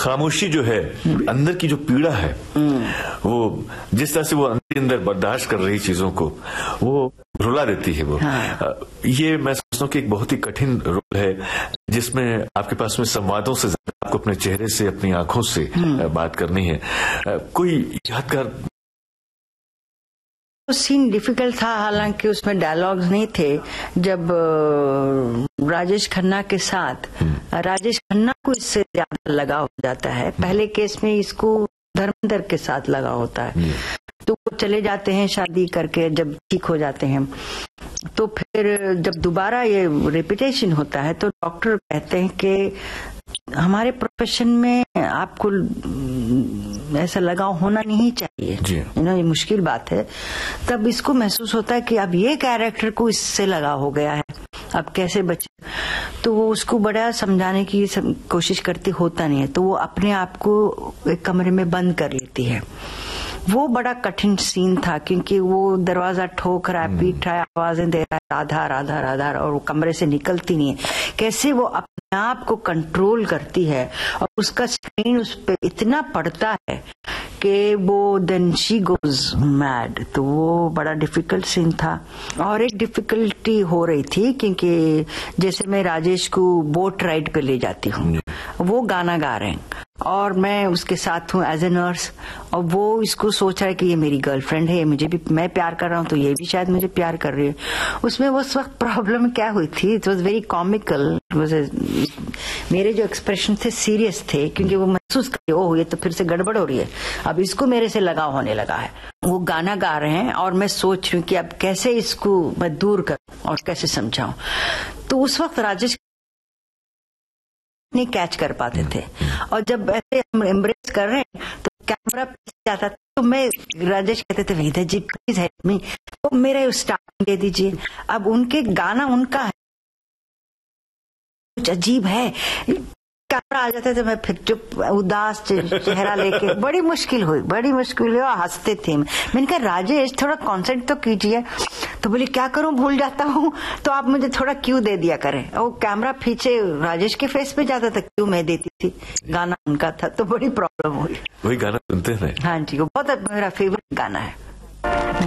खामोशी जो है, अंदर की जो पीड़ा है, वो जिस तरह से वो अंदर बर्दाश्त कर रही चीजों को, वो रुला देती है वो। ये मैं समझता हूँ कि एक बहुत ही कठिन रोल है, जिसमें आपके पास में संवादों से ज्यादा आपको अपने चेहरे से, अपनी आंखों से बात करनी है। कोई यादगार सीन डिफिकल्ट था, हालांकि उसमें डायलॉग्स नहीं थे। जब राजेश खन्ना के साथ, राजेश खन्ना को इससे ज्यादा लगाव हो जाता है। पहले केस में इसको धर्मेंद्र के साथ लगा होता है, तो वो चले जाते हैं शादी करके, जब ठीक हो जाते हैं तो फिर जब दोबारा ये रिपीटेशन होता है तो डॉक्टर कहते हैं कि हमारे प्रोफेशन में आपको ऐसा लगाव होना नहीं चाहिए, ये मुश्किल बात है। तब इसको महसूस होता है कि अब ये कैरेक्टर को इससे लगाव हो गया है, अब कैसे बचे। तो वो उसको बड़ा समझाने की कोशिश करती, होता नहीं है, तो वो अपने आप को एक कमरे में बंद कर लेती है। वो बड़ा कठिन सीन था, क्योंकि वो दरवाजा ठोक रहा है, पीट रहा है, आवाजें दे रहा है, राधा राधा राधा, और वो कमरे से निकलती नहीं है। कैसे वो अपने आप को कंट्रोल करती है, और उसका स्क्रीन उस पे इतना पड़ता है कि वो देन शी गोज मैड। तो वो बड़ा डिफिकल्ट सीन था। और एक डिफिकल्टी हो रही थी, क्योंकि जैसे मैं राजेश को बोट राइड पे ले जाती हूँ, वो गाना गा रहे हैं और मैं उसके साथ हूँ एज ए नर्स, और वो इसको सोच रहा है कि ये मेरी गर्लफ्रेंड है, मुझे भी, मैं प्यार कर रहा हूँ तो ये भी शायद मुझे प्यार कर रही है। उसमें उस वक्त प्रॉब्लम क्या हुई थी, इट वॉज वेरी कॉमिकल। मेरे जो एक्सप्रेशन थे सीरियस थे, क्योंकि वो महसूस करे, ओह ये तो फिर से गड़बड़ हो रही है, अब इसको मेरे से लगाव होने लगा है। वो गाना गा रहे हैं और मैं सोच रही हूँ कि अब कैसे इसको मैं दूर करूँ और कैसे समझाऊं। तो उस वक्त राजेश नहीं कैच कर पाते थे, और जब ऐसे हम एम्ब्रेस कर रहे हैं तो कैमरा पीछे जाता था, तो मैं, राजेश कहते थे वेदा जी प्लीज हेल्प मी, तो मेरे स्टार्टिंग दे दीजिए। अब उनके गाना उनका है, कुछ अजीब है, कैमरा आ जाता था, मैं फिर चुप उदास चेहरा लेके, बड़ी मुश्किल हुई और हंसते थे। मैंने कहा राजेश थोड़ा कॉन्सेंट्रेट तो कीजिए, तो बोले क्या करूं, भूल जाता हूँ, तो आप मुझे थोड़ा क्यू दे दिया करें। और कैमरा पीछे राजेश के फेस पे जाता था, क्यू मैं देती थी, गाना उनका था, तो बड़ी प्रॉब्लम हुई। वही गाना सुनते हैं। हाँ जी, वो बहुत मेरा फेवरेट गाना है।